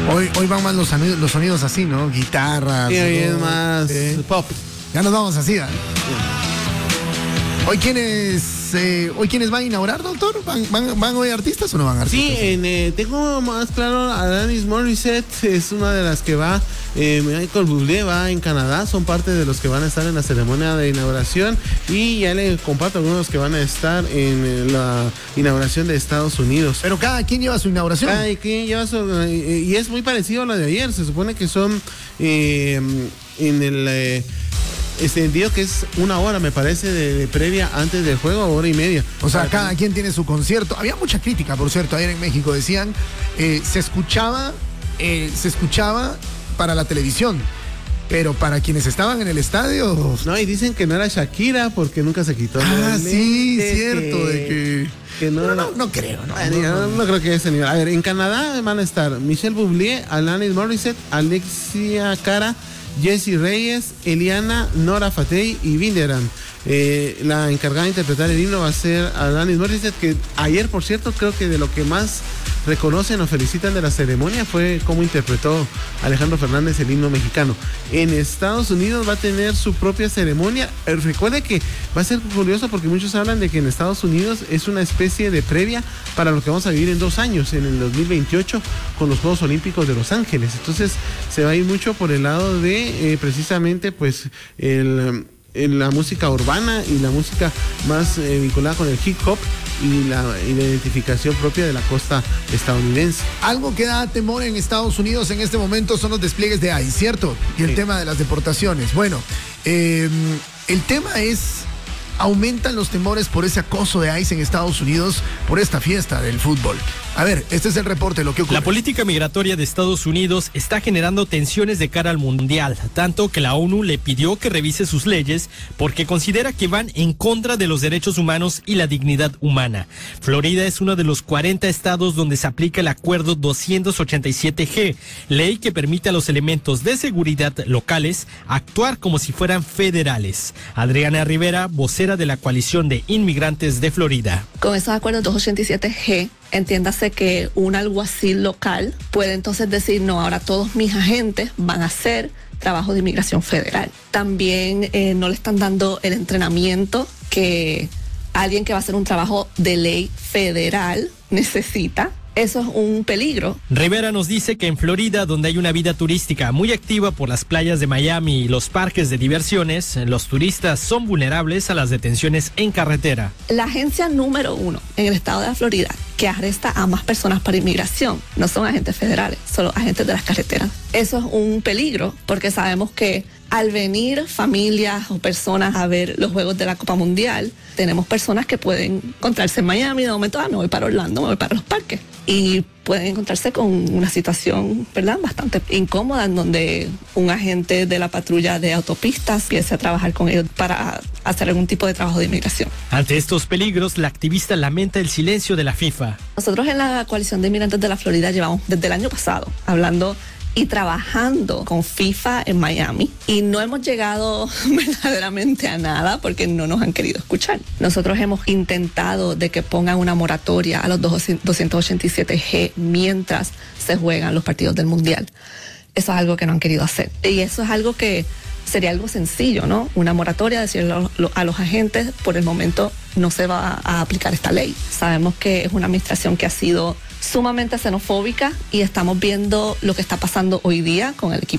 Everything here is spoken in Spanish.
Hoy van más los sonidos así, ¿no? Guitarras. Sí, hoy es más pop. Ya nos vamos así, ¿eh? ¿Hoy quiénes van a inaugurar, doctor? ¿Van hoy artistas o no van artistas? Sí, tengo más claro, Alanis Morissette es una de las que va. Michael Bublé va en Canadá, son parte de los que van a estar en la ceremonia de inauguración, y ya le comparto algunos que van a estar en la inauguración de Estados Unidos. Pero cada quien lleva su inauguración. Cada quien lleva su, y es muy parecido a la de ayer. Se supone que son en el entendido que es 1 hora, me parece, de previa antes del juego, 1 hora y media. O sea, cada quien tiene su concierto. Había mucha crítica, por cierto, ayer en México decían, se escuchaba para la televisión, pero para quienes estaban en el estadio... No, y dicen que no era Shakira porque nunca se quitó. Sí, cierto, de que... No creo, no creo que ese nivel. A ver, en Canadá van a estar Michelle Bublé, Alanis Morissette, Alexia Cara, Jessie Reyes, Eliana, Nora Fatey y Vinderan. La encargada de interpretar el himno va a ser Alanis Morissette, que ayer, por cierto, creo que de lo que más reconocen o felicitan de la ceremonia fue cómo interpretó Alejandro Fernández el himno mexicano. En Estados Unidos va a tener su propia ceremonia. Recuerde que va a ser curioso porque muchos hablan de que en Estados Unidos es una especie de previa para lo que vamos a vivir en 2 años, en el 2028, con los Juegos Olímpicos de Los Ángeles. Entonces se va a ir mucho por el lado de precisamente pues la música urbana y la música más vinculada con el hip hop y la identificación propia de la costa estadounidense. Algo que da temor en Estados Unidos en este momento son los despliegues de ICE, ¿cierto? Y el tema de las deportaciones. Bueno, el tema es... aumentan los temores por ese acoso de ICE en Estados Unidos por esta fiesta del fútbol. A ver, este es el reporte de lo que ocurre. La política migratoria de Estados Unidos está generando tensiones de cara al mundial, tanto que la ONU le pidió que revise sus leyes porque considera que van en contra de los derechos humanos y la dignidad humana. Florida es uno de los 40 estados donde se aplica el acuerdo 287G, ley que permite a los elementos de seguridad locales actuar como si fueran federales. Adriana Rivera, vocera de la coalición de inmigrantes de Florida. Con esos acuerdos 287G, entiéndase que un alguacil local puede entonces decir, no, ahora todos mis agentes van a hacer trabajo de inmigración federal. También no le están dando el entrenamiento que alguien que va a hacer un trabajo de ley federal necesita. Eso es un peligro. Rivera nos dice que en Florida, donde hay una vida turística muy activa por las playas de Miami y los parques de diversiones, los turistas son vulnerables a las detenciones en carretera. La agencia número 1 en el estado de la Florida que arresta a más personas para inmigración no son agentes federales, son los agentes de las carreteras. Eso es un peligro porque sabemos que al venir familias o personas a ver los juegos de la Copa Mundial, tenemos personas que pueden encontrarse en Miami, de momento, me voy para Orlando, me voy para los parques. Y pueden encontrarse con una situación, ¿verdad?, bastante incómoda, en donde un agente de la patrulla de autopistas empiece a trabajar con ellos para hacer algún tipo de trabajo de inmigración. Ante estos peligros, la activista lamenta el silencio de la FIFA. Nosotros en la coalición de inmigrantes de la Florida llevamos desde el año pasado hablando y trabajando con FIFA en Miami y no hemos llegado verdaderamente a nada porque no nos han querido escuchar. Nosotros hemos intentado de que pongan una moratoria a los 287G mientras se juegan los partidos del Mundial. Eso es algo que no han querido hacer y eso es algo que sería algo sencillo, ¿no? Una moratoria, decirle a los agentes, por el momento no se va a aplicar esta ley. Sabemos que es una administración que ha sido sumamente xenofóbica y estamos viendo lo que está pasando hoy día con el equipo